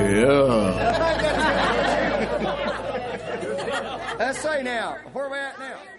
Yeah. Let's say now, where are we at now?